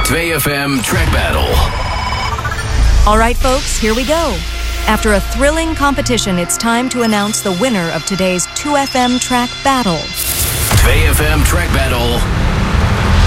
2FM Track Battle. All right, folks, here we go. After a thrilling competition, it's time to announce the winner of today's 2FM Track Battle. 2FM Track Battle